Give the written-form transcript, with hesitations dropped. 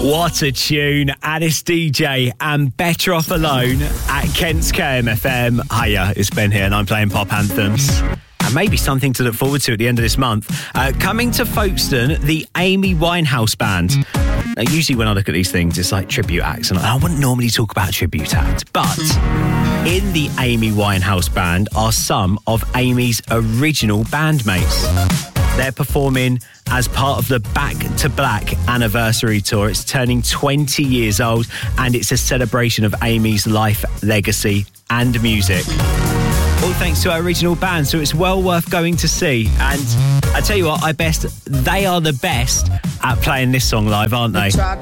What a tune. Alice DJ and Better Off Alone at Kent's KMFM. Hiya, it's Ben here and I'm playing pop anthems. And maybe something to look forward to at the end of this month. Coming to Folkestone, the Amy Winehouse Band. Now, usually when I look at these things, it's like tribute acts. And I wouldn't normally talk about tribute acts. But in the Amy Winehouse Band are some of Amy's original bandmates. They're performing as part of the Back to Black anniversary tour. It's turning 20 years old and it's a celebration of Amy's life, legacy and music. All thanks to our original band, so it's well worth going to see. And I tell you what, they are the best at playing this song live, aren't they? Tried